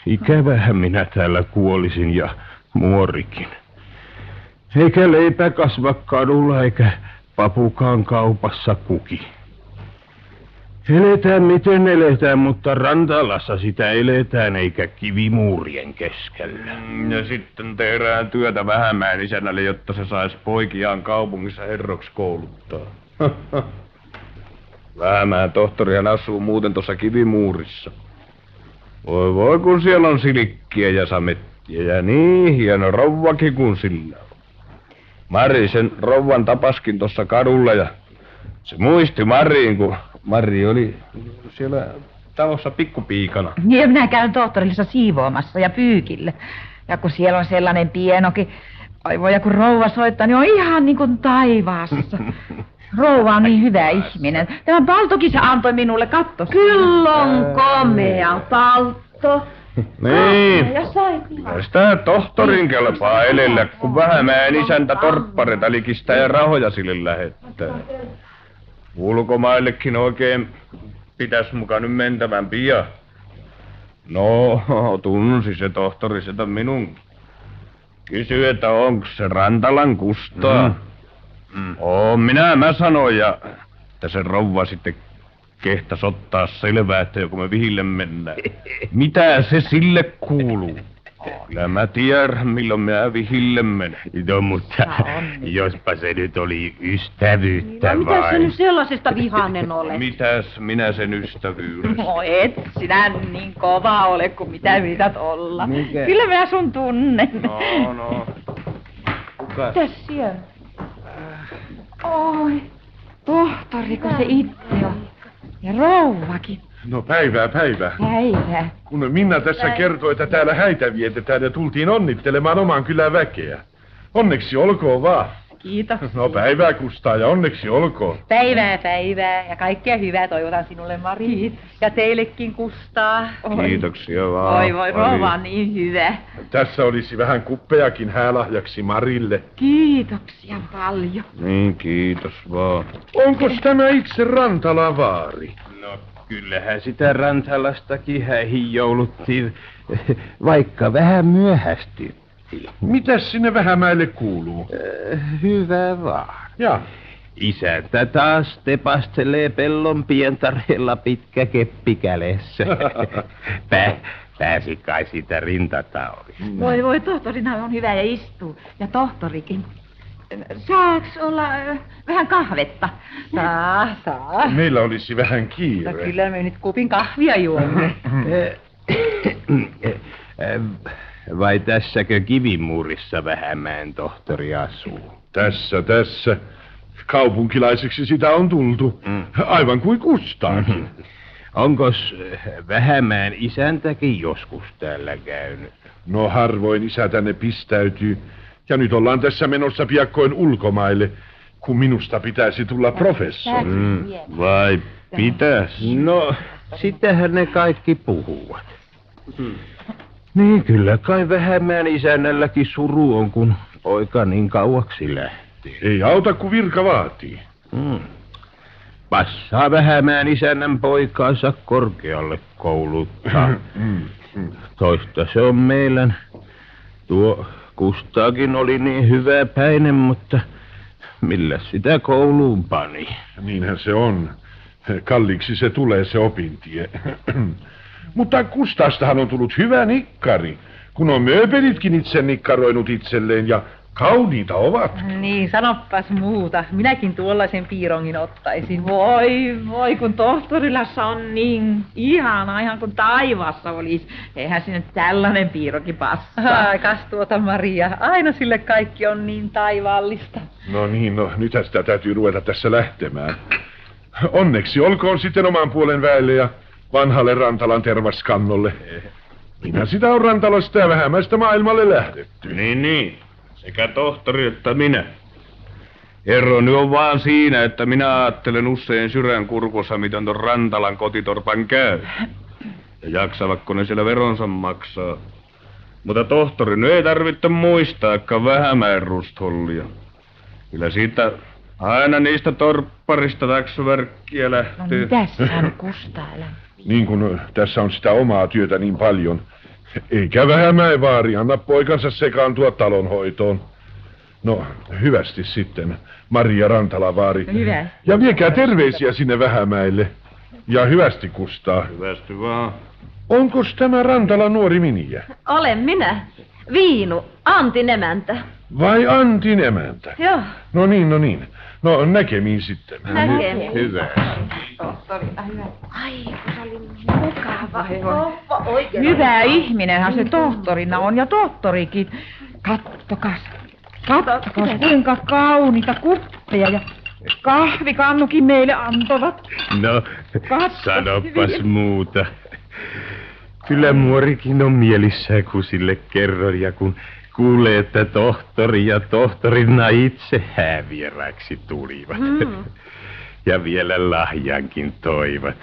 Ikävähän minä täällä kuolisin ja muorikin. Eikä leipä kasva kadulla eikä papukaan kaupassa kuki. Eletään miten eletään, mutta Rantalassa sitä eletään eikä kivimuurien keskellä. Ja sitten tehdään työtä Vähämäen isännälle, jotta se saisi poikiaan kaupungissa herroksi kouluttaa. Vähämäen tohtorihan asuu muuten tuossa kivimuurissa. Voi voi, kun siellä on silkkiä ja samettia ja niin hieno rouvakin kuin sillä on. Mari sen rouvan tapaskin tuossa kadulla ja se muisti Mariin, kun Mari oli siellä talossa pikkupiikana. Niin, minä käyn tohtorillissa siivoamassa ja pyykille. Ja kun siellä on sellainen pienokin, oi voi, ja kun rouva soittaa, niin on ihan niin kuin taivaassa. Rouva on niin hyvä ihminen. Tämä paltokin se antoi minulle, katso. Kyllä on komea paltto. Niin. Ja sait Ja sitä tohtorin kelpaa elellä, kun Vähämäen isäntä torppareita likistää ja rahoja sille lähettää. Ulkomaillekin oikein pitäis muka nyt mentävän pian. No, tunsi se tohtori sitä minunkin. Kysyi, että onko se Rantalan Kustaa. Oon mä sanoin, ja että se rouva sitten kehtas ottaa selvää, että joko me vihille mennään. Mitä se sille kuuluu? Kyllä mä tiedän, milloin mä vihille menen. No, mutta jospa se nyt oli ystävyyttä no, vain. mitä se nyt sellaisesta vihainen olet? Mitäs minä sen ystävyydestä? No et sinä niin kova ole kuin mitä yrität olla. Mikä? Kyllä minä sun tunnen. No. Kuka? Mitäs siellä? Oi, tohtoriko se itse on? Ja rouvakin. No päivää. Päivä. Kun Minna tässä kertoi, että täällä häitä vietetään ja tultiin onnittelemaan oman kylän väkeä. Onneksi olkoon vaan. Kiitos. No päivää Kustaa ja onneksi olkoon. Päivää. Ja kaikkea hyvää toivotan sinulle, Mari. Kiitos. Ja teillekin, Kustaa. Kiitoksia vaan. Voi, rouva on niin hyvä. Tässä olisi vähän kuppejakin häälahjaksi Marille. Kiitoksia paljon. Niin, kiitos vaan. Onko tämä itse Rantalan vaari? No, kyllähän sitä Rantalastakin häihin jouluttiin, vaikka vähän myöhästyttiin. Mitäs sinne Vähämäelle kuuluu? Hyvä vaan. Ja. Isäntä taas tepastelee pellon pientareella pitkä keppi kädessä. Pääsi kai siitä rintataudista. Voi, tohtorina on hyvä ja istuu. Ja tohtorikin. Saaks olla vähän kahvetta? Saa. Meillä olisi vähän kiire. No kyllä me nyt kupin kahvia juomme. Vai tässäkö Kivimuurissa Vähämäen tohtori asuu? Tässä. Kaupunkilaiseksi sitä on tultu. Aivan kuin Kustaakin. Onkos Vähämäen isäntäkin joskus täällä käynyt? No harvoin isä tänne pistäytyy. Ja nyt ollaan tässä menossa piakkoin ulkomaille, kun minusta pitäisi tulla professori. Vai pitäis? No, sitähän ne kaikki puhuvat. Niin, kyllä kai Vähämäen isännälläkin suru on, kun poika niin kauaksi lähtee. Ei auta, kun virka vaatii. Passaa Vähämäen isännän poikaansa korkealle kouluttaa. Toista se on meidän. Tuo Kustaakin oli niin hyväpäinen, mutta millä sitä kouluun pani? Niinhän se on. Kalliiksi se tulee se opintie. Mutta Kustaastahan on tullut hyvä nikkari, kun on mööpelitkin itse nikkaroinut itselleen ja kauniita ovat. Niin, sanoppas muuta. Minäkin tuollaisen piirongin ottaisin. Voi, kun tohtorilassa on niin ihana, ihan kuin taivaassa olisi. Eihän sinne tällainen piiroki passaa. Kas tuota, Maria. Aina sille kaikki on niin taivaallista. No niin, nythän sitä täytyy ruveta tässä lähtemään. Onneksi olkoon sitten oman puolen väelle ja vanhalle Rantalan tervaskannolle. Minä sitä on Rantalasta ja Vähämäestä maailmalle lähdetty. Niin. Sekä tohtori että minä. Ero nyt on vaan siinä, että minä ajattelen usein sydän kurkussa, miten ton Rantalan kotitorpan käy. Ja jaksavatko ne siellä veronsa maksaa. Mutta tohtori, nyt ei tarvitse muistaakaan Vähämäen rusthollia. Kyllä siitä aina niistä torpparista taksuverkkiä lähtyy. No mitäs hän Kustaa? Niin kuin tässä on sitä omaa työtä niin paljon, Eikä Vähämäen vaari anna poikansa sekaantua talonhoitoon. No, hyvästi sitten, Maria Rantalan vaari. Hyvä. Ja viekää terveisiä sinne Vähämäelle. Ja hyvästi, Kustaa. Hyvästi vaan. Onkos tämä Rantalan nuori miniä? Olen minä. Viinu, Antin emäntä. Vai Antin emäntä? Joo, No niin. No näkemiin sitten. näkemiin. Hyvä. Ai, kun se oli mukava. Rouva, oikein. Hyvä ihminenhän se tohtorina on ja tohtorikin. Kattokas kuinka kauniita kuppeja ja kahvikannukin meille antovat. No, Katso, sanopas hyvin. muuta. Kyllä muorikin on mielissään, kun sille kerron, ja kun kuulee, että tohtori ja tohtorina itse häävieraiksi tulivat. Ja vielä lahjankin toivat.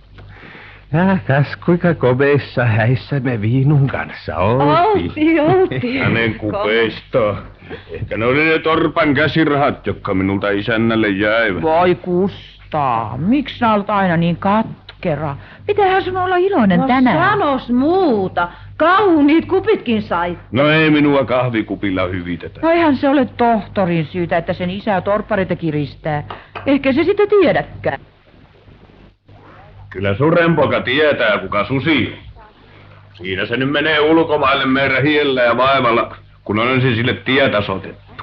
Kas kuinka komeissa häissä me Viinun kanssa oltiin. Hänen kupeistaan. Ehkä ne oli ne torpan käsirahat, jotka minulta isännälle jäivät. Voi Kustaa, miksi sä olet aina niin katkera? Pitäähän sun olla iloinen No tänään. sanos muuta. Kauniit kupitkin sait. No ei minua kahvikupilla hyvitetä. No eihän se ole tohtorin syytä, että sen isä torppareita kiristää. Ehkä se sitä tiedäkään. Kyllä surenpoika tietää, kuka susi on. Siinä se nyt menee ulkomaille meidän hiellä ja vaivalla, kun on ensin sille tietä sotettu.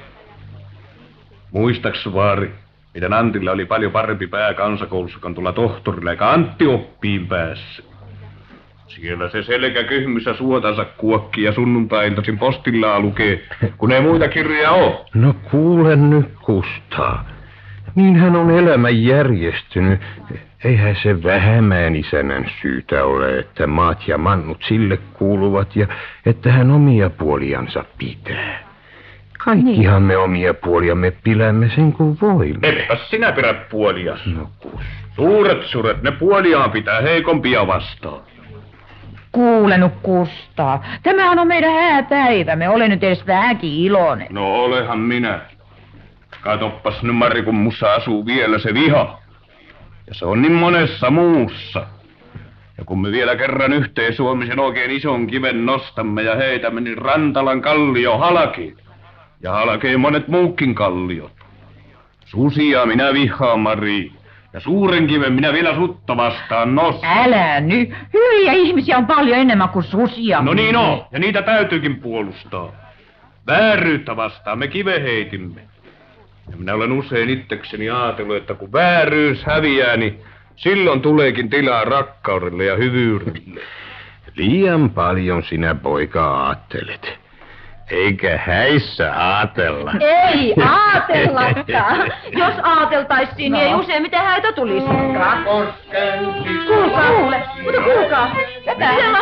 Muistaks vaari, miten Antilla oli paljon parempi pää kansakoulussa, kun tulla tohtorilla, eikä Antti oppiin päässyt. Siellä se selkäkyhmyssä suotansa kuokki ja sunnuntai-iltaisin postillaa lukee, kun ei muita kirjoja oo. No kuule nyt, Kustaa. Niinhän on elämä järjestynyt. Eihän se Vähämäen isännän syytä ole, että maat ja mannut sille kuuluvat ja että hän omia puoliansa pitää. Kaikkihan me omia puoliamme pilämme sen kuin voimme. Epäs sinä pidät puolias. No Kustaa. Suuret suret, ne puoliaan pitää heikompia vastaan. Kuule nyt Kustaa, tämähän on meidän hääpäivämme, olen nyt edes vähänkin iloinen. No olehan minä. Katoppas nyt Mari, kun mussa asuu vielä se viha. Ja se on niin monessa muussa. Ja kun me vielä kerran yhteen Suomisen oikein ison kiven nostamme ja heitämme, niin Rantalan kallio halki. Ja halkee monet muukin kalliot. Susia minä vihaan, Mari. Ja suuren kiven minä vielä sutta vastaan nostan. Älä nyt, hyviä ihmisiä on paljon enemmän kuin susia. No niin on, ja niitä täytyykin puolustaa. Vääryyttä vastaan me kive heitimme. Ja minä olen usein itsekseni ajatellut, että kun vääryys häviää, niin silloin tuleekin tilaa rakkaudelle ja hyvyydelle. Liian paljon sinä poika aattelet. Eikä häissä aatella. Ei aatellakaan. Jos aateltaisiin, niin ei useimmiten häitä tulisikaan. Kuulkaa, kuule. Mutta kuulkaa. Siellä